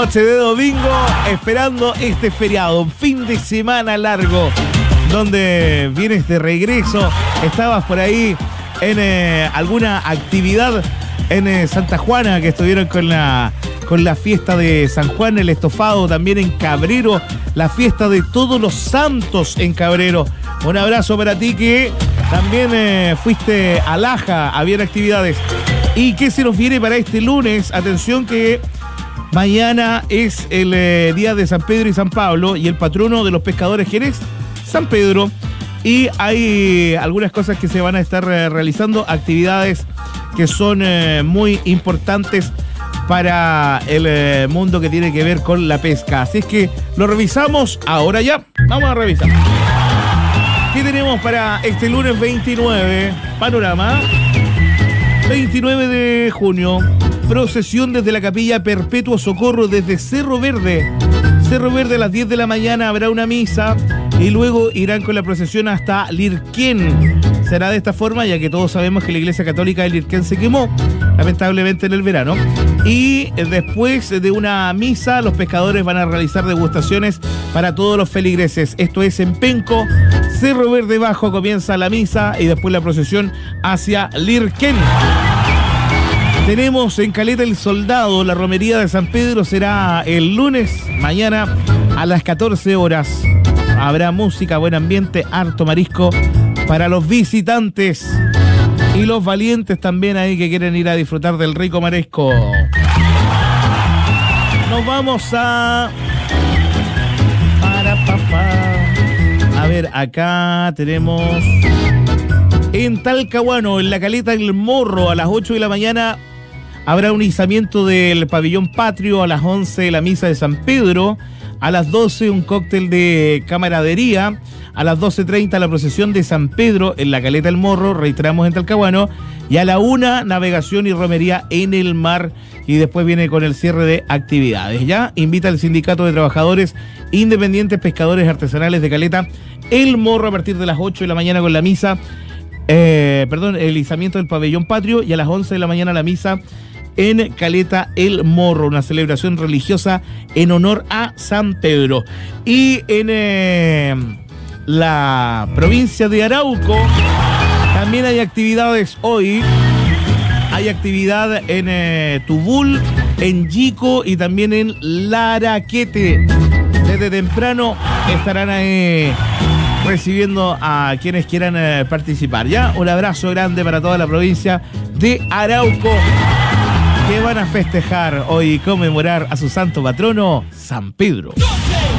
Noche de domingo, esperando este feriado, fin de semana largo, donde vienes de regreso, estabas por ahí en alguna actividad en Santa Juana, que estuvieron con la fiesta de San Juan, el estofado también en Cabrero, la fiesta de Todos los Santos en Cabrero. Un abrazo para ti que también fuiste a Laja, habían actividades. ¿Y qué se nos viene para este lunes? Atención que mañana es el día de San Pedro y San Pablo y el patrono de los pescadores, ¿quién es? San Pedro. Y hay algunas cosas que se van a estar realizando, actividades que son muy importantes para el mundo que tiene que ver con la pesca. Así es que lo revisamos ahora ya. Vamos a revisar. ¿Qué tenemos para este lunes 29? Panorama. 29 de junio. Procesión desde la Capilla Perpetuo Socorro desde Cerro Verde. Cerro Verde a las 10 de la mañana habrá una misa y luego irán con la procesión hasta Lirquén. Será de esta forma, ya que todos sabemos que la Iglesia Católica de Lirquén se quemó, lamentablemente en el verano. Y después de una misa, los pescadores van a realizar degustaciones para todos los feligreses. Esto es en Penco, Cerro Verde Bajo, comienza la misa y después la procesión hacia Lirquén. Tenemos en Caleta el Soldado, la romería de San Pedro será el lunes, mañana a las 14 horas. Habrá música, buen ambiente, harto marisco para los visitantes y los valientes también ahí que quieren ir a disfrutar del rico marisco. Nos vamos a ver, acá tenemos en Talcahuano, en la Caleta El Morro, a las 8 de la mañana habrá un izamiento del pabellón patrio, a las 11 la misa de San Pedro, a las 12 un cóctel de camaradería, a las 12:30 la procesión de San Pedro en la Caleta El Morro, reiteramos en Talcahuano, y a la 1 navegación y romería en el mar, y después viene con el cierre de actividades. Ya invita al Sindicato de Trabajadores Independientes Pescadores Artesanales de Caleta El Morro a partir de las 8 de la mañana con la misa, el izamiento del pabellón patrio, y a las 11 de la mañana la misa en Caleta El Morro, una celebración religiosa en honor a San Pedro. Y en la provincia de Arauco también hay actividades hoy. Hay actividad en Tubul, en Yico y también en Laraquete. Desde temprano estarán ahí recibiendo a quienes quieran participar. Ya, un abrazo grande para toda la provincia de Arauco, que van a festejar hoy y conmemorar a su santo patrono, San Pedro.